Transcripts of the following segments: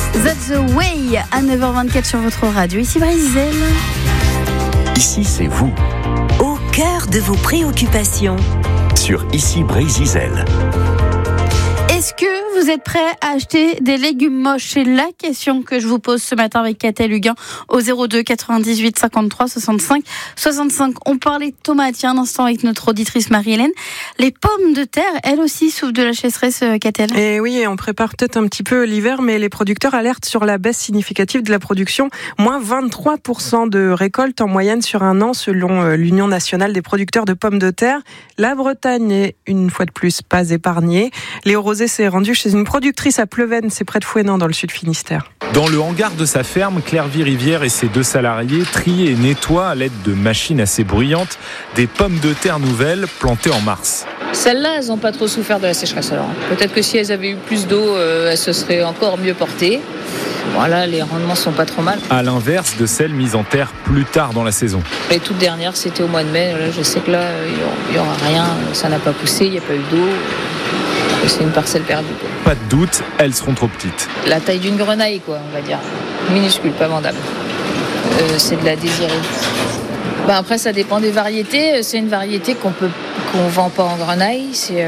That's the way à 9h24 sur votre radio. Ici Brésil. Ici, c'est vous. Au cœur de vos préoccupations. Sur Ici Brésil. Est-ce que vous êtes prêts à acheter des légumes moches? C'est la question que je vous pose ce matin avec Catel Huguin au 02 98 53 65 65. On parlait de tomates il y a un instant avec notre auditrice Marie-Hélène. Les pommes de terre, elles aussi, souffrent de la sécheresse, Catel. Et oui, on prépare peut-être un petit peu l'hiver, mais les producteurs alertent sur la baisse significative de la production. Moins 23% de récolte en moyenne sur un an, selon l'Union nationale des producteurs de pommes de terre. La Bretagne n'est, une fois de plus, pas épargnée. Léo Rosé s'est rendu chez une productrice à Pleven, c'est près de Fouesnant, dans le sud Finistère. Dans le hangar de sa ferme, Claire-Vie Rivière et ses 2 salariés trient et nettoient à l'aide de machines assez bruyantes des pommes de terre nouvelles plantées en mars. Celles-là, elles n'ont pas trop souffert de la sécheresse. Alors, peut-être que si elles avaient eu plus d'eau, elles se seraient encore mieux portées. Voilà, les rendements sont pas trop mal. À l'inverse de celles mises en terre plus tard dans la saison. Les toutes dernières, c'était au mois de mai. Là, je sais que là, il n'y aura rien. Ça n'a pas poussé, il n'y a pas eu d'eau. C'est une parcelle perdue. Pas de doute, elles seront trop petites. La taille d'une grenaille, quoi, on va dire. Minuscule, pas vendable. C'est de la désirée. Après, ça dépend des variétés. C'est une variété qu'on vend pas en grenaille. C'est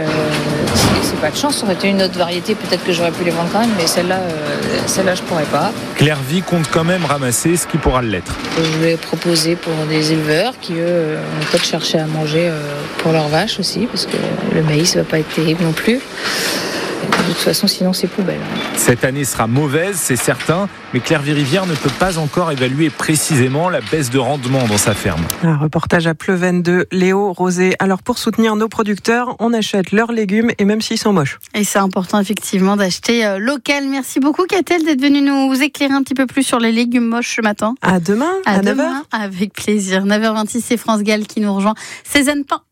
pas de chance. Ça aurait été une autre variété, peut-être que j'aurais pu les vendre quand même, mais celle-là, je pourrais pas. Claire-Vie compte quand même ramasser ce qui pourra l'être. Je vais proposer pour des éleveurs qui, eux, vont peut-être chercher à manger pour leurs vaches aussi, parce que le maïs va pas être terrible non plus. De toute façon, sinon, c'est poubelle. Cette année sera mauvaise, c'est certain, mais Claire-Vie Rivière ne peut pas encore évaluer précisément la baisse de rendement dans sa ferme. Un reportage à Pleven de Léo Rosé. Alors, pour soutenir nos producteurs, on achète leurs légumes, et même s'ils sont moches. Et c'est important, effectivement, d'acheter local. Merci beaucoup, Catel, d'être venue nous éclairer un petit peu plus sur les légumes moches ce matin. À demain, à 9h. Avec plaisir. 9h26, c'est France Gall qui nous rejoint. Cézanne Pain.